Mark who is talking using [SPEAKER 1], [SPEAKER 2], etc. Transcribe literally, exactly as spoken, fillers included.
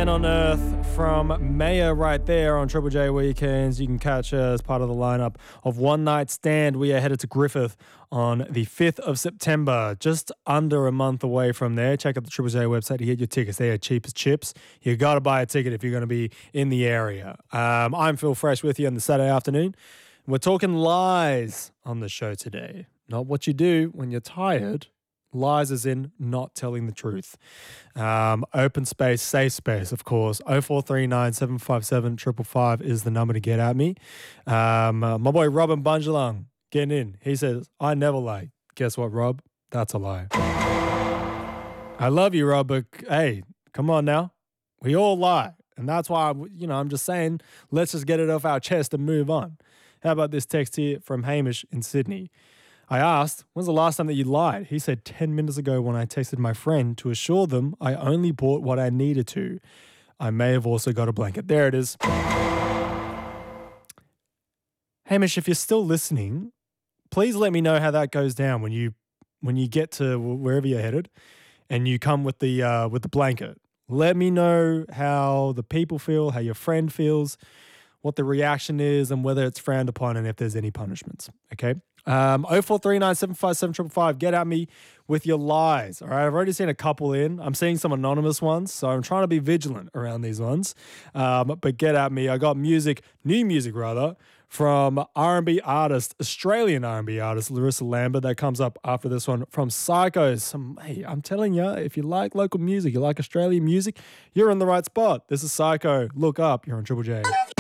[SPEAKER 1] Men on Earth from Maya right there on Triple J Weekends. You can catch her as part of the lineup of One Night Stand. We are headed to Griffith on the fifth of September, just under a month away from there. Check out the Triple J website to get your tickets. They are cheap as chips. You got to buy a ticket if you're going to be in the area. Um, I'm Phil Fresh with you on the Saturday afternoon. We're talking lies on the show today. Not what you do when you're tired. Lies as in not telling the truth. Um, open space, safe space, of course. oh four three nine, seven five seven, five five five is the number to get at me. Um, uh, my boy Robin Bungelang getting in. He says, I never lie. Guess what, Rob? That's a lie. I love you, Rob, but hey, come on now. We all lie. And that's why, you know, I'm just saying, let's just get it off our chest and move on. How about this text here from Hamish in Sydney? I asked, when's the last time that you lied? He said ten minutes ago when I texted my friend to assure them I only bought what I needed to. I may have also got a blanket. There it is. Hamish, if you're still listening, please let me know how that goes down when you when you get to wherever you're headed and you come with the uh, with the blanket. Let me know how the people feel, how your friend feels, what the reaction is, and whether it's frowned upon and if there's any punishments. Okay. Um, oh four three nine, seven five seven, five five five. Get at me with your lies. All right. I've already seen a couple in. I'm seeing some anonymous ones, so I'm trying to be vigilant around these ones. Um, but get at me. I got music, new music rather, from R and B artist, Australian R and B artist Larissa Lambert. That comes up after this one from Psychos. Some, hey, I'm telling you, if you like local music, you like Australian music, you're in the right spot. This is Psycho. Look up. You're on Triple J.